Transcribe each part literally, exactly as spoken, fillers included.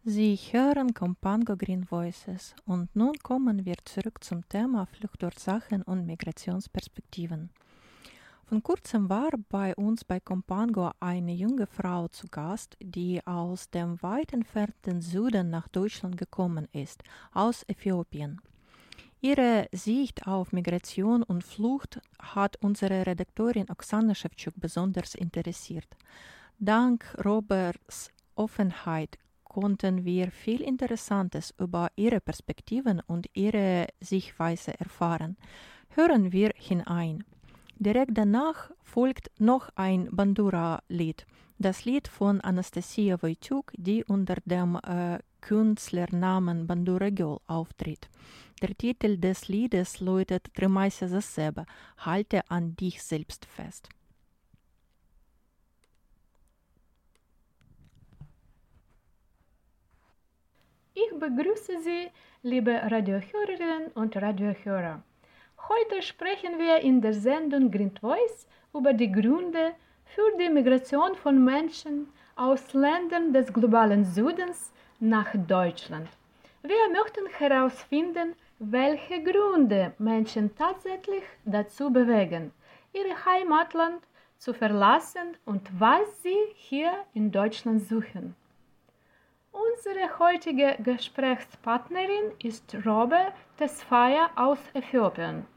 Sie hören Compango Green Voices und nun kommen wir zurück zum Thema Fluchtursachen und Migrationsperspektiven. Vor kurzem war bei uns bei Compango eine junge Frau zu Gast, die aus dem weit entfernten Süden nach Deutschland gekommen ist, aus Äthiopien. Ihre Sicht auf Migration und Flucht hat unsere Redakteurin Oksana Schewtschuk besonders interessiert. Dank Roberts Offenheit konnten wir viel Interessantes über ihre Perspektiven und ihre Sichtweise erfahren. Hören wir hinein. Direkt danach folgt noch ein Bandura-Lied, das Lied von Anastasia Wojciuk, die unter dem äh, Künstlernamen Bandura Girl auftritt. Der Titel des Liedes lautet «Тримайся за себе», halte an dich selbst fest. Ich begrüße Sie, liebe Radiohörerinnen und Radiohörer. Heute sprechen wir in der Sendung Green Voice über die Gründe für die Migration von Menschen aus Ländern des globalen Südens nach Deutschland. Wir möchten herausfinden, welche Gründe Menschen tatsächlich dazu bewegen, ihr Heimatland zu verlassen und was sie hier in Deutschland suchen. Unsere heutige Gesprächspartnerin ist Robe Tesfaye aus Äthiopien.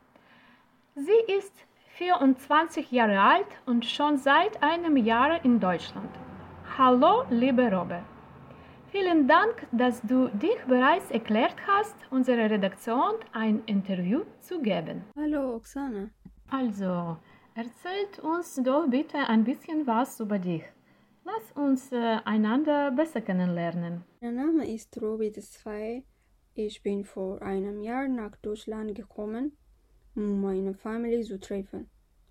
Sie ist vierundzwanzig Jahre alt und schon seit einem Jahr in Deutschland. Hallo, liebe Robe. Vielen Dank, dass du dich bereits erklärt hast, unserer Redaktion ein Interview zu geben. Hallo, Oksana. Also, erzählt uns doch bitte ein bisschen was über dich. Lass uns äh, einander besser kennenlernen. Mein Name ist Robe Tesfaye. Ich bin vor einem Jahr nach Deutschland gekommen, um meine Familie zu treffen.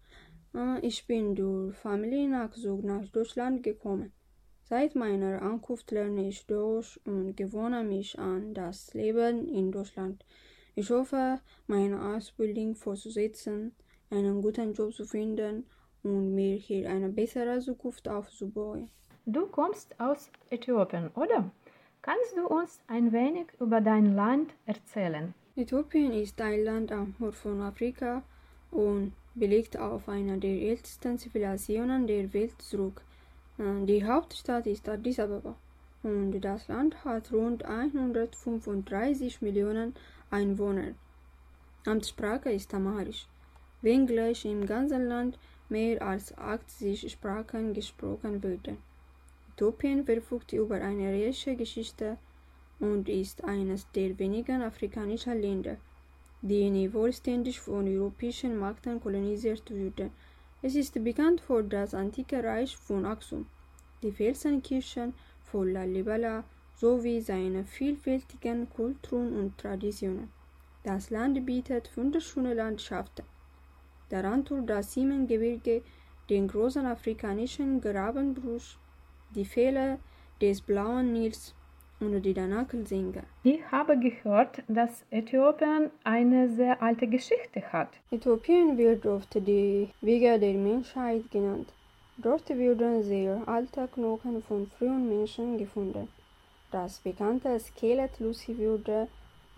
Äh, ich bin durch Familiennachzug nach Deutschland gekommen. Seit meiner Ankunft lerne ich Deutsch und gewöhne mich an das Leben in Deutschland. Ich hoffe, meine Ausbildung fortzusetzen, einen guten Job zu finden und mir hier eine bessere Zukunft aufzubauen. Du kommst aus Äthiopien, oder? Kannst du uns ein wenig über dein Land erzählen? Äthiopien ist ein Land am Horn von Afrika und belegt auf einer der ältesten Zivilisationen der Welt zurück. Die Hauptstadt ist Addis Ababa und das Land hat rund hundertfünfunddreißig Millionen Einwohner. Amtssprache ist Amharisch, wenngleich im ganzen Land mehr als achtzig Sprachen gesprochen werden. Äthiopien verfügt über eine reiche Geschichte und ist eines der wenigen afrikanischen Länder, die nie vollständig von europäischen Mächten kolonisiert wurden. Es ist bekannt für das antike Reich von Aksum, die Felsenkirchen von Lalibela sowie seine vielfältigen Kulturen und Traditionen. Das Land bietet wunderschöne Landschaften, darunter das Siemengebirge, den großen afrikanischen Grabenbruch, die Fälle des Blauen Nils und die Danakil-Seenga. Ich habe gehört, dass Äthiopien eine sehr alte Geschichte hat. Äthiopien wird oft die Wiege der Menschheit genannt. Dort wurden sehr alte Knochen von frühen Menschen gefunden. Das bekannte Skelett Lucy wurde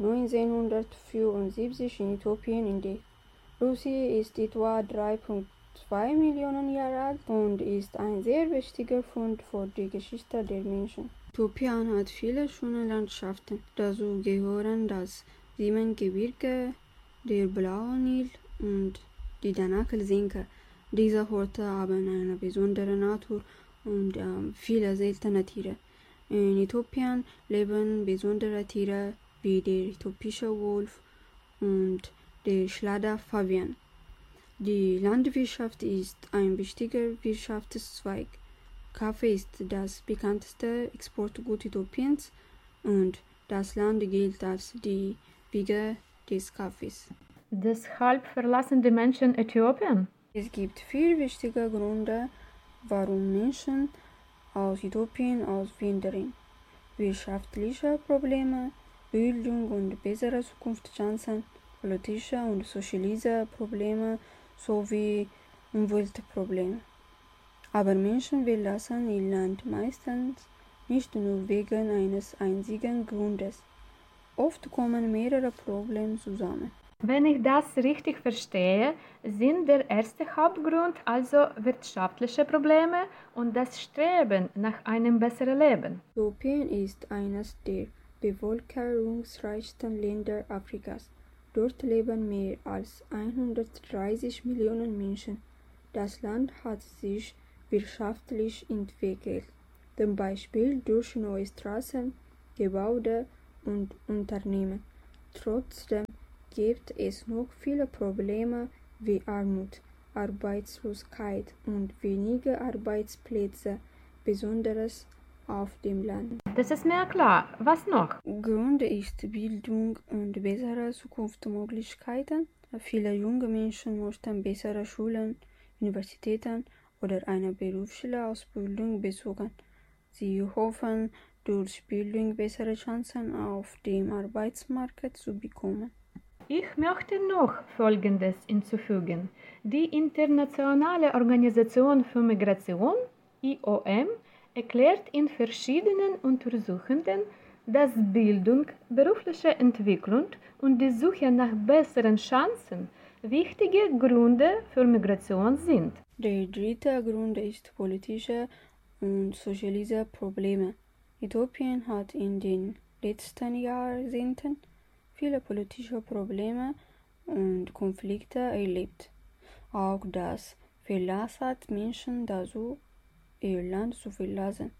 neunzehnhundertvierundsiebzig in Äthiopien entdeckt. Lucy ist etwa drei Komma zwei Millionen Jahre alt und ist ein sehr wichtiger Fund für die Geschichte der Menschen. Äthiopien hat viele schöne Landschaften. Dazu gehören das Siemengebirge, der Blaue Nil und die Danakil-Seenga. Diese Orte haben eine besondere Natur und äh, viele seltene Tiere. In Äthiopien leben besondere Tiere wie der äthiopische Wolf und der Schlada-Fabian. Die Landwirtschaft ist ein wichtiger Wirtschaftszweig. Kaffee ist das bekannteste Exportgut Äthiopiens und das Land gilt als die Wiege des Kaffees. Deshalb verlassen die Menschen Äthiopien? Es gibt vier wichtige Gründe, warum Menschen aus Äthiopien auswandern: wirtschaftliche Probleme, Bildung und bessere Zukunftschancen, politische und soziale Probleme sowie Umweltprobleme. Aber Menschen verlassen ihr Land meistens nicht nur wegen eines einzigen Grundes. Oft kommen mehrere Probleme zusammen. Wenn ich das richtig verstehe, sind der erste Hauptgrund also wirtschaftliche Probleme und das Streben nach einem besseren Leben. Äthiopien ist eines der bevölkerungsreichsten Länder Afrikas. Dort leben mehr als hundertdreißig Millionen Menschen. Das Land hat sich wirtschaftlich entwickelt, zum Beispiel durch neue Straßen, Gebäude und Unternehmen. Trotzdem gibt es noch viele Probleme wie Armut, Arbeitslosigkeit und wenige Arbeitsplätze, besonders auf dem Land. Das ist mir klar. Was noch? Grund ist Bildung und bessere Zukunftsmöglichkeiten. Viele junge Menschen möchten bessere Schulen, Universitäten oder eine berufliche Ausbildung besuchen. Sie hoffen, durch Bildung bessere Chancen auf dem Arbeitsmarkt zu bekommen. Ich möchte noch Folgendes hinzufügen. Die Internationale Organisation für Migration, I O M, erklärt in verschiedenen Untersuchungen, dass Bildung, berufliche Entwicklung und die Suche nach besseren Chancen wichtige Gründe für Migration sind. Der dritte Grund ist politische und soziale Probleme. Äthiopien hat in den letzten Jahrzehnten viele politische Probleme und Konflikte erlebt. Auch das veranlasst Menschen dazu, ihr Land zu verlassen.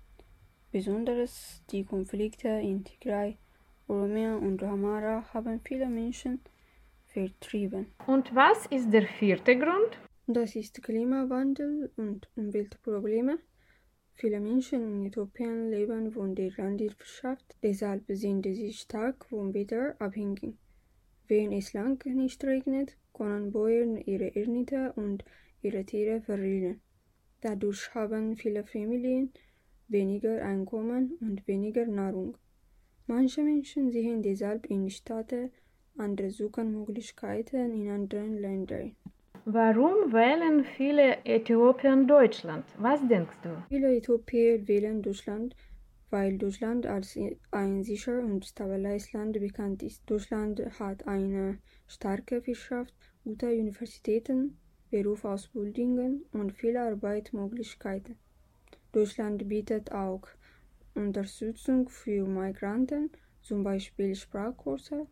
Besonders die Konflikte in Tigray, Oromia und Amhara haben viele Menschen vertrieben. Und was ist der vierte Grund? Das ist Klimawandel und Umweltprobleme. Viele Menschen in Äthiopien leben von der Landwirtschaft, deshalb sind sie stark vom Wetter abhängig. Wenn es lang nicht regnet, können Bauern ihre Ernte und ihre Tiere verlieren. Dadurch haben viele Familien weniger Einkommen und weniger Nahrung. Manche Menschen sehen deshalb in Städten andere Suchenmöglichkeiten in anderen Ländern. Warum wählen viele Äthiopier Deutschland? Was denkst du? Viele Äthiopier wählen Deutschland, weil Deutschland als ein sicher und stabiles Land bekannt ist. Deutschland hat eine starke Wirtschaft, gute Universitäten, Berufsausbildungen und viele Arbeitsmöglichkeiten. Deutschland bietet auch Unterstützung für Migranten, zum Beispiel Sprachkurse,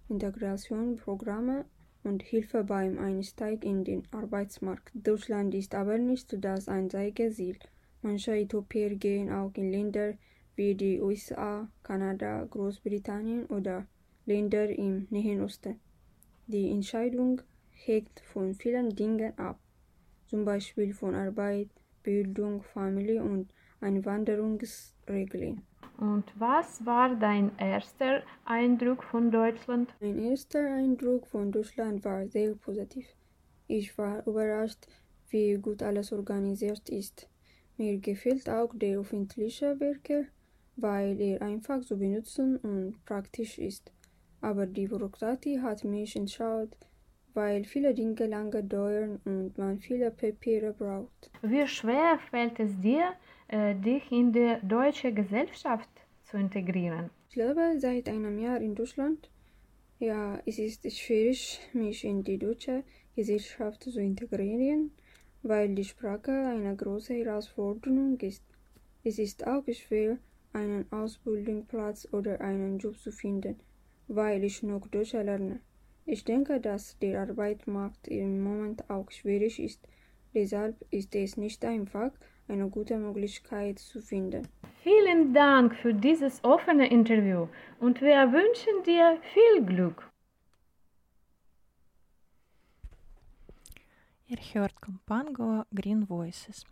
Integrationsprogramme und Hilfe beim Einstieg in den Arbeitsmarkt. Deutschland ist aber nicht das einzige Ziel. Manche Äthiopier gehen auch in Länder wie die U S A, Kanada, Großbritannien oder Länder im Nahen Osten. Die Entscheidung hängt von vielen Dingen ab, zum Beispiel von Arbeit, Bildung, Familie und Einwanderungsregeln. Und was war dein erster Eindruck von Deutschland? Mein erster Eindruck von Deutschland war sehr positiv. Ich war überrascht, wie gut alles organisiert ist. Mir gefällt auch der öffentliche Verkehr, weil er einfach zu benutzen und praktisch ist. Aber die Bürokratie hat mich enttäuscht, weil viele Dinge lange dauern und man viele Papiere braucht. Wie schwer fällt es dir, äh, dich in die deutsche Gesellschaft zu integrieren? Ich lebe seit einem Jahr in Deutschland. Ja, es ist schwierig, mich in die deutsche Gesellschaft zu integrieren, weil die Sprache eine große Herausforderung ist. Es ist auch schwer, einen Ausbildungsplatz oder einen Job zu finden, weil ich noch Deutsch lerne. Ich denke, dass der Arbeitsmarkt im Moment auch schwierig ist. Deshalb ist es nicht einfach, eine gute Möglichkeit zu finden. Vielen Dank für dieses offene Interview und wir wünschen dir viel Glück. Ihr hört Kompango Green Voices.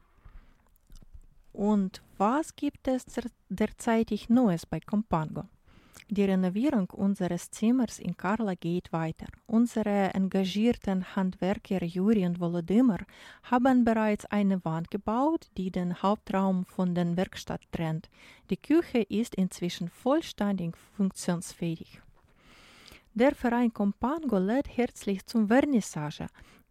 Und was gibt es derzeitig Neues bei Kompango? Die Renovierung unseres Zimmers in Karla geht weiter. Unsere engagierten Handwerker Juri und Volodymyr haben bereits eine Wand gebaut, die den Hauptraum von der Werkstatt trennt. Die Küche ist inzwischen vollständig funktionsfähig. Der Verein Kompango lädt herzlich zum Vernissage.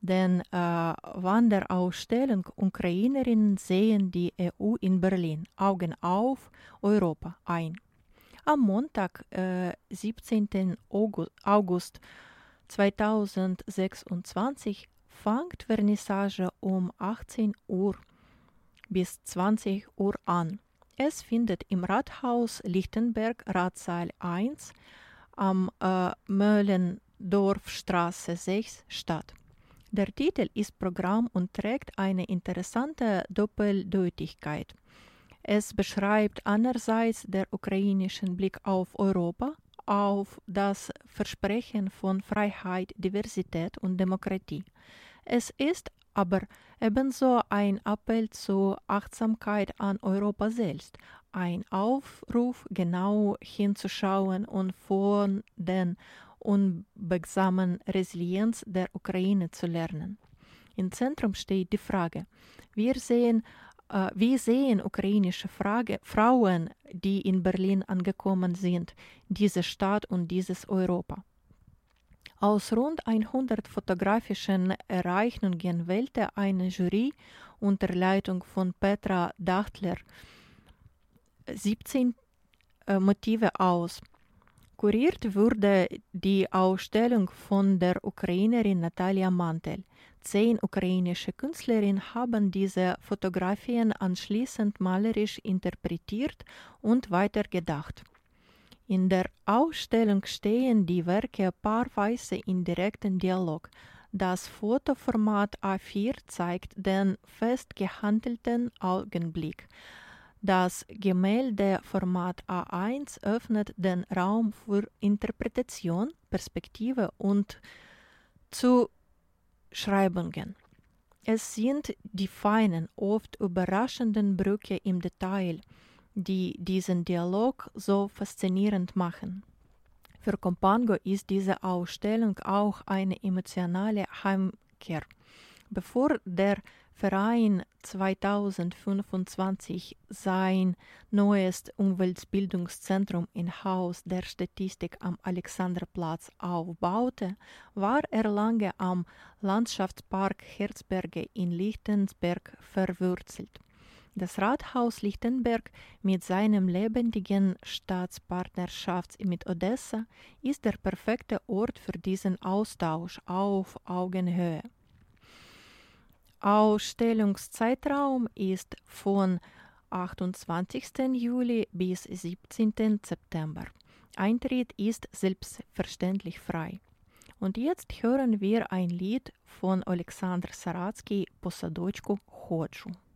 den äh, Wanderausstellung Ukrainerinnen sehen die E U in Berlin, Augen auf Europa ein. Am Montag, äh, siebzehnten August zweitausendsechsundzwanzig, fängt Vernissage um achtzehn Uhr bis zwanzig Uhr an. Es findet im Rathaus Lichtenberg, Ratssaal eins, am äh, Möllendorfstraße sechs statt. Der Titel ist Programm und trägt eine interessante Doppeldeutigkeit. Es beschreibt einerseits den ukrainischen Blick auf Europa, auf das Versprechen von Freiheit, Diversität und Demokratie. Es ist aber ebenso ein Appell zur Achtsamkeit an Europa selbst, ein Aufruf, genau hinzuschauen und von den unbegsamen Resilienz der Ukraine zu lernen. Im Zentrum steht die Frage, wir sehen, äh, wie sehen ukrainische Frage, Frauen, die in Berlin angekommen sind, diese Stadt und dieses Europa. Aus rund hundert fotografischen Erreichungen wählte eine Jury unter Leitung von Petra Dachtler siebzehn äh, Motive aus. Kuriert wurde die Ausstellung von der Ukrainerin Natalia Mantel. Zehn ukrainische Künstlerinnen haben diese Fotografien anschließend malerisch interpretiert und weitergedacht. In der Ausstellung stehen die Werke paarweise in direktem Dialog. Das Fotoformat A vier zeigt den festgehandelten Augenblick. Das Gemäldeformat A eins öffnet den Raum für Interpretation, Perspektive und Zuschreibungen. Es sind die feinen, oft überraschenden Brüche im Detail, die diesen Dialog so faszinierend machen. Für Compango ist diese Ausstellung auch eine emotionale Heimkehr. Bevor der Verein zweitausendfünfundzwanzig sein neues Umweltbildungszentrum im Haus der Statistik am Alexanderplatz aufbaute, war er lange am Landschaftspark Herzberge in Lichtenberg verwurzelt. Das Rathaus Lichtenberg mit seinem lebendigen Staatspartnerschaft mit Odessa ist der perfekte Ort für diesen Austausch auf Augenhöhe. Ausstellungszeitraum ist von achtundzwanzigsten Juli bis siebzehnten September. Eintritt ist selbstverständlich frei. Und jetzt hören wir ein Lied von Alexander Saratsky, По садочку ходжу.